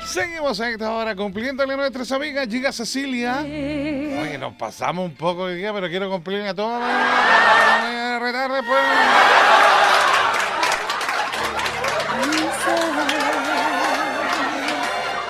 Seguimos a esta hora cumpliéndole a nuestras amigas Giga Cecilia. Oye, nos pasamos un poco hoy día, pero quiero cumplirle a todas. Retarde, pues.